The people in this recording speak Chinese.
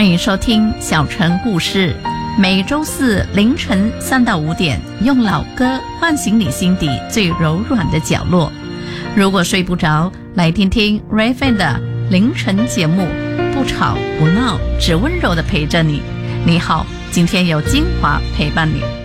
欢迎收听小城故事，每周四凌晨3到5点，用老歌唤醒你心底最柔软的角落。如果睡不着，来听听 Raven 的凌晨节目，不吵不闹，只温柔地陪着你。你好，今天有精华陪伴你。